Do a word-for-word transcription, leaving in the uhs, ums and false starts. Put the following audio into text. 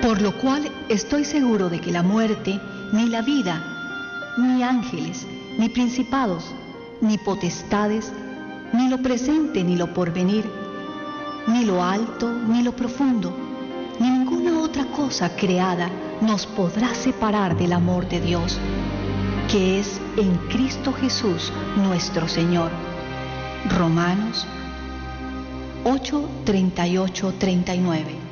Por lo cual estoy seguro de que la muerte, ni la vida, ni ángeles, ni principados, ni potestades, ni lo presente, ni lo porvenir, ni lo alto, ni lo profundo, ni ninguna otra cosa creada nos podrá separar del amor de Dios, que es en Cristo Jesús nuestro Señor. Romanos ocho, treinta y ocho, treinta y nueve.